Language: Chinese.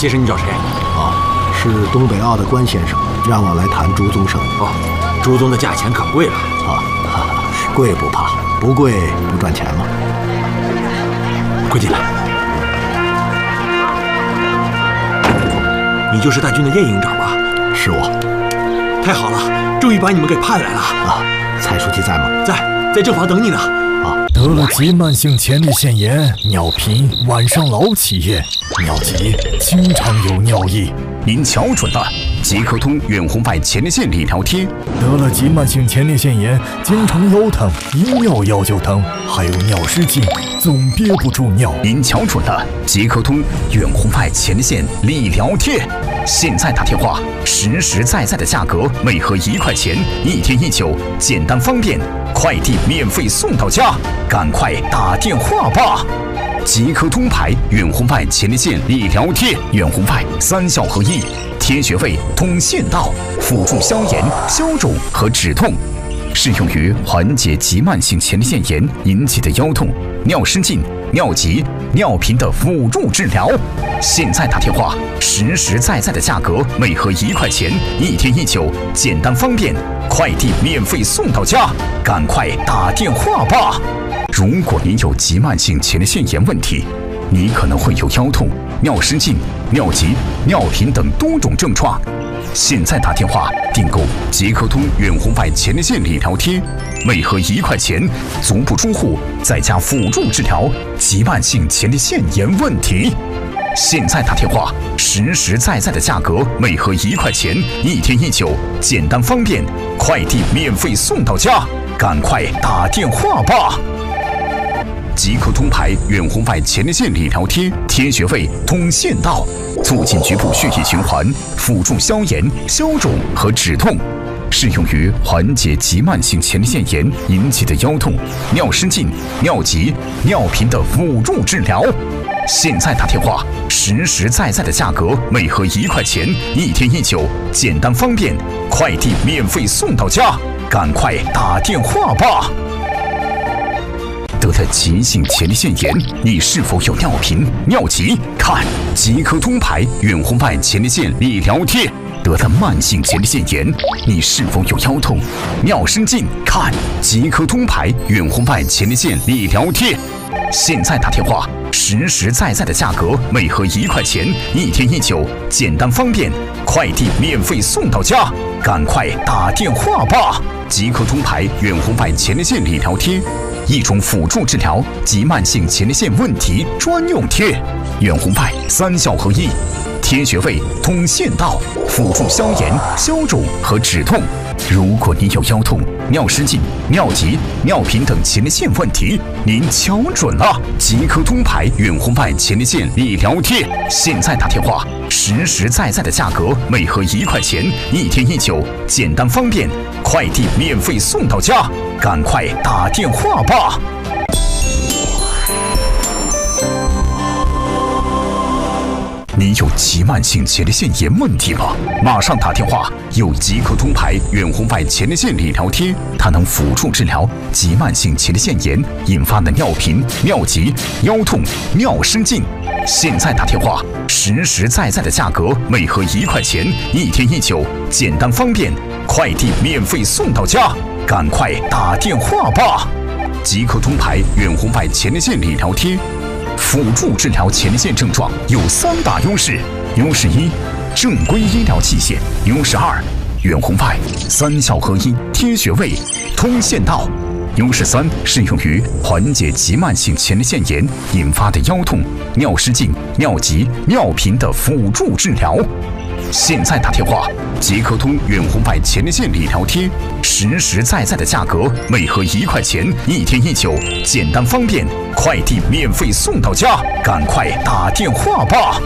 先生，你找谁？ 是东北澳的关先生，让我来谈朱宗盛。 朱宗的价钱可贵了。 贵不怕，不贵不赚钱吗？ 快进来。你就是大军的叶营长吧？ 是我。 太好了，终于把你们给盼来了。 蔡书记在吗？ 在正房等你呢。 得了急慢性前列腺炎，尿频晚上老起夜，尿急经常有尿意。 您瞧准了，即刻通远红外前列腺理疗贴。 得了急慢性前列腺炎，经常腰疼，一尿腰就疼，还有尿失禁，总憋不住尿。 您瞧准了，即刻通远红外前列腺理疗贴。现在打电话，实实在在的价格，每盒1块钱，1天1酒，简单方便，快递免费送到家，赶快打电话吧！即刻通牌远红外前列腺理疗贴，远红外3效合一，贴穴位、通腺道，辅助消炎、消肿和止痛，适用于缓解急慢性前列腺炎引起的腰痛、尿失禁、尿急、尿频的辅助治疗。现在打电话，实实在在的价格，每盒1块钱，1天1酒，简单方便，快递免费送到家，赶快打电话吧！如果您有急慢性前列腺炎问题，你可能会有腰痛、尿失禁、尿急、尿频等多种症状。现在打电话订购即刻通远红外前列腺理疗贴，每盒1块钱，足不出户，在家辅助治疗急慢性前列腺炎问题。现在打电话，实实在在的价格，每盒1块钱，1天1酒，简单方便，快递免费送到家，赶快打电话吧！即刻通牌远红外前列腺理疗贴，贴穴位、通腺道，促进局部血液循环，辅助消炎、消肿和止痛，适用于缓解急慢性前列腺炎引起的腰痛、尿失禁、尿急、尿频的辅助治疗。现在打电话，实实在在的价格，每盒1块钱，1天1酒，简单方便，快递免费送到家，赶快打电话吧！得了急性前列腺炎，你是否有尿频、尿急？看即刻通牌远红外前列腺理疗贴。得了慢性前列腺炎，你是否有腰痛、尿失禁？看即刻通牌远红外前列腺理疗贴。现在打电话，实实在在的价格，每盒1块钱，1天1酒，简单方便，快递免费送到家，赶快打电话吧！即刻通牌远红外前列腺理疗贴，一种辅助治疗急慢性前列腺问题专用贴，远红外3效合一，贴穴位、通腺道，辅助消炎、消肿和止痛。如果您有腰痛、尿失禁、尿急、尿频等前列腺问题，您瞧准了，即刻通牌远红外前列腺理疗贴。现在打电话，实实在在的价格，每盒1块钱，1天1酒，简单方便，快递免费送到家，赶快打电话吧！你有急慢性前列腺炎问题吗？马上打电话！有即刻通牌远红外前列腺理疗贴，它能辅助治疗急慢性前列腺炎引发的尿频、尿急、腰痛、尿失禁。现在打电话，实实在在的价格，每盒1块钱，1天1酒，简单方便，快递免费送到家，赶快打电话吧！即刻通牌远红外前列腺理疗贴。辅助治疗前列腺症状有3大优势：优势1，正规医疗器械；优势2，远红外3效合一，贴穴位、通腺道；优势3，适用于缓解急慢性前列腺炎引发的腰痛、尿失禁、尿急、尿频的辅助治疗。现在打电话，即刻通远红外前列腺理疗贴，实实在在的价格，每盒1块钱，1天1酒，简单方便，快递免费送到家，赶快打电话吧！